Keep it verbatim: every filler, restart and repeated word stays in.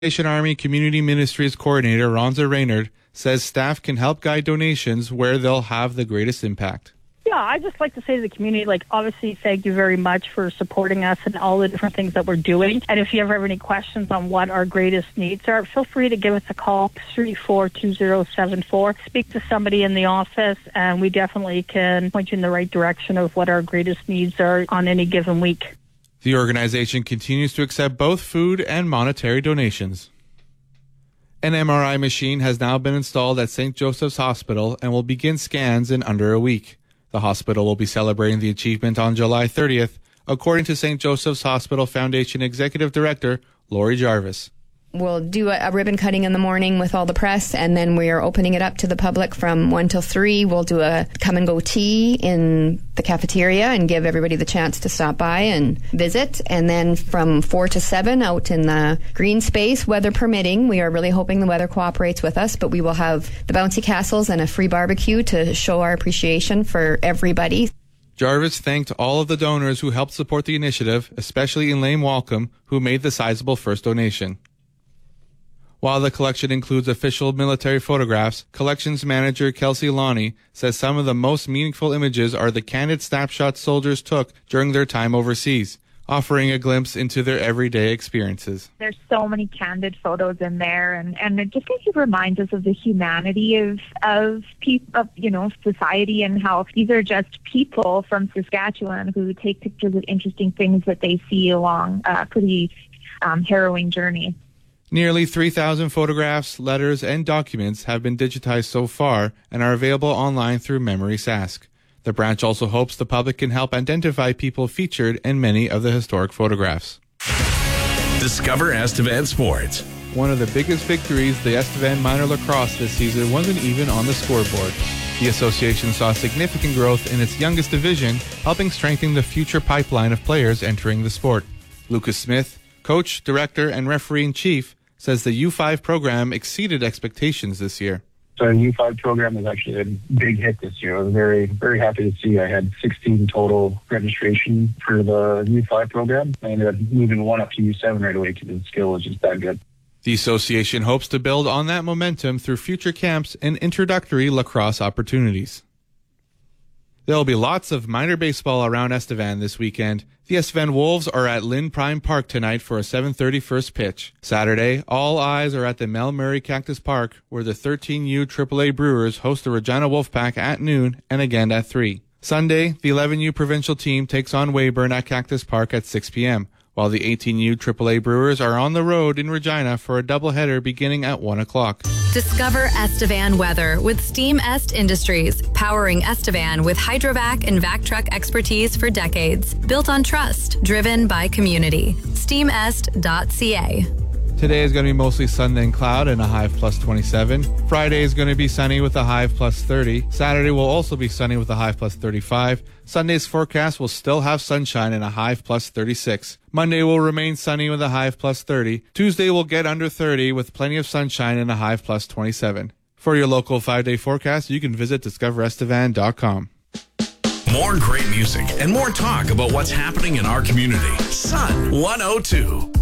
Salvation Army Community Ministries Coordinator Ronza Raynard says staff can help guide donations where they'll have the greatest impact. Yeah, I'd just like to say to the community, like, obviously, thank you very much for supporting us and all the different things that we're doing. And if you ever have any questions on what our greatest needs are, feel free to give us a call, three four two zero seven four. Speak to somebody in the office, and we definitely can point you in the right direction of what our greatest needs are on any given week. The organization continues to accept both food and monetary donations. An M R I machine has now been installed at Saint Joseph's Hospital and will begin scans in under a week. The hospital will be celebrating the achievement on July thirtieth, according to Saint Joseph's Hospital Foundation Executive Director Lori Jarvis. We'll do a, a ribbon cutting in the morning with all the press, and then we are opening it up to the public from one till three. We'll do a come-and-go tea in the cafeteria and give everybody the chance to stop by and visit. And then from four to seven out in the green space, weather permitting. We are really hoping the weather cooperates with us, but we will have the bouncy castles and a free barbecue to show our appreciation for everybody. Jarvis thanked all of the donors who helped support the initiative, especially Elaine Walcom, who made the sizable first donation. While the collection includes official military photographs, collections manager Kelsey Lonnie says some of the most meaningful images are the candid snapshots soldiers took during their time overseas, offering a glimpse into their everyday experiences. There's so many candid photos in there, and, and it just kind of reminds us of the humanity of of, pe- of you know society, and how these are just people from Saskatchewan who take pictures of interesting things that they see along a pretty um, harrowing journey. Nearly three thousand photographs, letters, and documents have been digitized so far and are available online through Memory Sask. The branch also hopes the public can help identify people featured in many of the historic photographs. Discover Estevan Sports. One of the biggest victories the Estevan minor lacrosse this season wasn't even on the scoreboard. The association saw significant growth in its youngest division, helping strengthen the future pipeline of players entering the sport. Lucas Smith, coach, director, and referee-in-chief, says the U five program exceeded expectations this year. So the U five program was actually a big hit this year. I was very, very happy to see I had sixteen total registration for the U five program. I ended up moving one up to U seven right away because the skill was just that good. The association hopes to build on that momentum through future camps and introductory lacrosse opportunities. There will be lots of minor baseball around Estevan this weekend. The Estevan Wolves are at Lynn Prime Park tonight for a seven thirty first pitch. Saturday, all eyes are at the Mel Murray Cactus Park, where the thirteen U triple A Brewers host the Regina Wolfpack at noon and again at three. Sunday, the eleven U provincial team takes on Weyburn at Cactus Park at six p.m., while the eighteen U triple A Brewers are on the road in Regina for a doubleheader beginning at one o'clock. Discover Estevan weather with Steam Est Industries, powering Estevan with hydrovac and vac truck expertise for decades. Built on trust, driven by community. steam est dot c a. Today is going to be mostly sun and cloud and a high of plus twenty-seven. Friday is going to be sunny with a high of plus thirty. Saturday will also be sunny with a high of plus thirty-five. Sunday's forecast will still have sunshine and a high of plus thirty-six. Monday will remain sunny with a high of plus thirty. Tuesday will get under thirty with plenty of sunshine and a high of plus twenty-seven. For your local five-day forecast, you can visit discover estevan dot com. More great music and more talk about what's happening in our community. Sun one oh two.